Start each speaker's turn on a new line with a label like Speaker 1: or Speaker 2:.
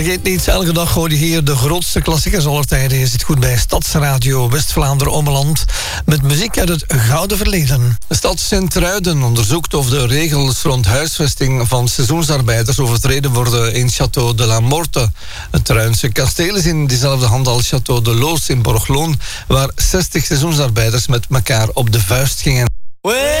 Speaker 1: Vergeet niet, elke dag hoor je hier de grootste klassiekers aller tijden. Je zit goed bij Stadsradio West-Vlaanderen-Ommeland met muziek uit het gouden verleden. De stad Sint-Truiden onderzoekt of de regels rond huisvesting van seizoensarbeiders overtreden worden in Château de la Morte. Het Truinse kasteel is in diezelfde hand als Château de Loos in Borgloon, waar 60 seizoensarbeiders met elkaar op de vuist gingen.